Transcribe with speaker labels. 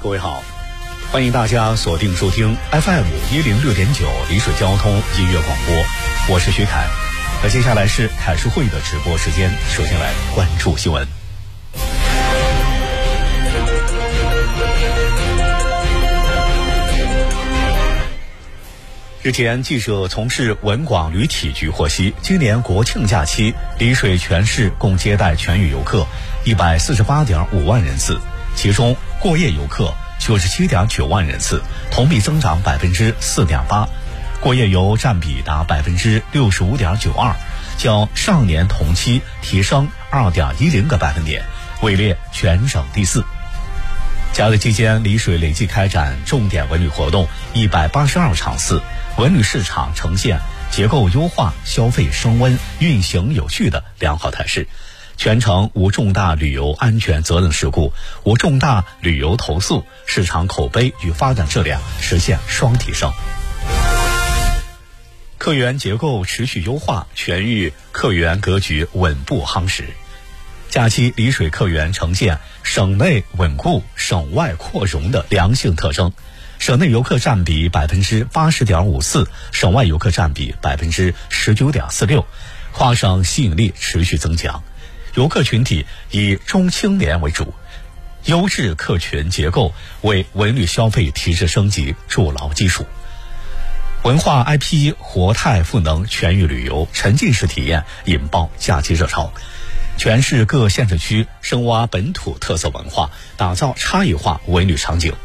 Speaker 1: 各位好，欢迎大家锁定收听 FM106.9 丽水交通音乐广播，我是徐凯。那接下来是凯书会的直播时间，首先来关注新闻。日前，记者从事文广旅体局获悉，今年国庆假期，丽水全市共接待全域游客148.5万人次，其中过夜游客97.9万人次，同比增长4.8%，过夜游占比达65.92%，较上年同期提升2.10个百分点，位列全省第4。假日期间，丽水累计开展重点文旅活动182场次，文旅市场呈现结构优化、消费升温、运行有序的良好态势，全程无重大旅游安全责任事故，无重大旅游投诉，市场口碑与发展质量实现双提升。客源结构持续优化，全域客源格局稳步夯实。假期丽水客源呈现省内稳固、省外扩容的良性特征，省内游客占比80.54%，省外游客占比19.46%，跨省吸引力持续增强。游客群体以中青年为主，优质客群结构为文旅消费提质升级筑牢基础。文化 IP 活态赋能全域旅游，沉浸式体验引爆假期热潮。全市各县市区深挖本土特色文化，打造差异化文旅场景。